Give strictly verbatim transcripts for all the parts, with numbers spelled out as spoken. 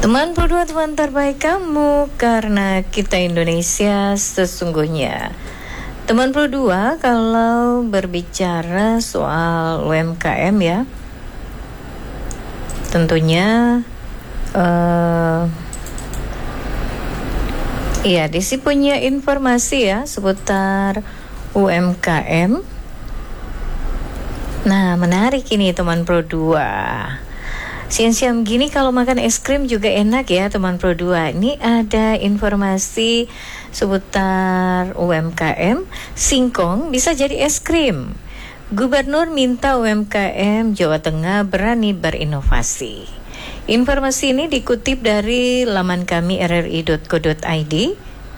Teman berdua, teman terbaik kamu, karena kita Indonesia sesungguhnya. Teman berdua, kalau berbicara soal U M K M ya, tentunya uh, iya, Desi punya informasi ya seputar U M K M. Nah, menarik ini teman Pro dua. Siang-siang gini kalau makan es krim juga enak ya teman Pro dua. Ini ada informasi seputar U M K M. Singkong bisa jadi es krim. Gubernur minta U M K M Jawa Tengah berani berinovasi. Informasi ini dikutip dari laman kami r r i dot co dot i d.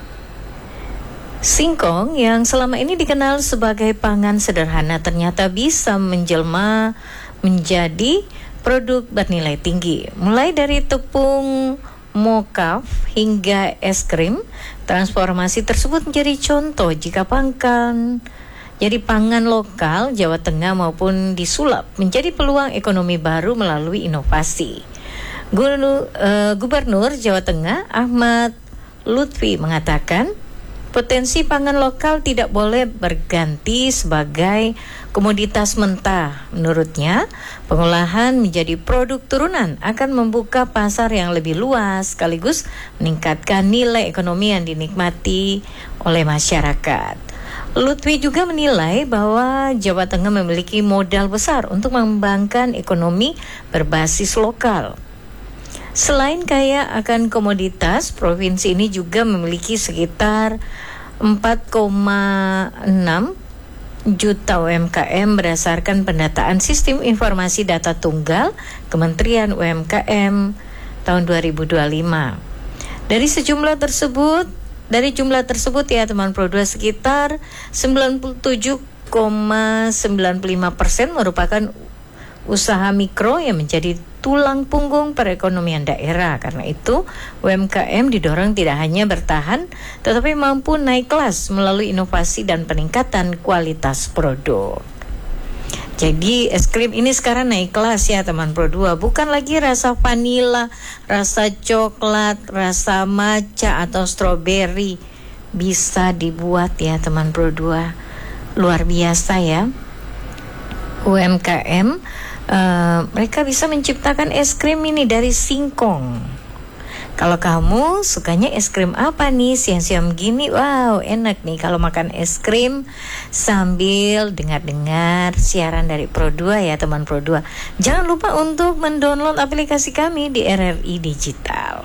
Singkong yang selama ini dikenal sebagai pangan sederhana ternyata bisa menjelma menjadi produk bernilai tinggi. Mulai dari tepung mokaf hingga es krim, transformasi tersebut menjadi contoh jika pangkan jadi pangan lokal Jawa Tengah maupun disulap menjadi peluang ekonomi baru melalui inovasi. Gubernur, uh, Gubernur Jawa Tengah Ahmad Lutfi mengatakan, potensi pangan lokal tidak boleh berganti sebagai komoditas mentah. Menurutnya, pengolahan menjadi produk turunan akan membuka pasar yang lebih luas sekaligus meningkatkan nilai ekonomi yang dinikmati oleh masyarakat. Lutfi juga menilai bahwa Jawa Tengah memiliki modal besar untuk mengembangkan ekonomi berbasis lokal. Selain kaya akan komoditas, provinsi ini juga memiliki sekitar empat koma enam juta U M K M berdasarkan pendataan Sistem Informasi Data Tunggal Kementerian U M K M tahun dua ribu dua puluh lima. Dari sejumlah tersebut, dari jumlah tersebut ya teman Pro dua, sekitar sembilan puluh tujuh koma sembilan puluh lima persen merupakan usaha mikro yang menjadi tulang punggung perekonomian daerah. Karena itu, U M K M didorong tidak hanya bertahan, tetapi mampu naik kelas melalui inovasi dan peningkatan kualitas produk. Jadi es krim ini sekarang naik kelas ya teman Pro dua. Bukan lagi rasa vanila, rasa coklat, rasa matcha atau stroberi. Bisa dibuat ya teman Pro dua. Luar biasa ya. U M K M Uh, mereka bisa menciptakan es krim ini dari singkong. Kalau kamu sukanya es krim apa nih siang-siang gini? Wow, enak nih kalau makan es krim sambil dengar-dengar siaran dari Pro dua ya teman Pro dua. Jangan lupa untuk mendownload aplikasi kami di R R I Digital.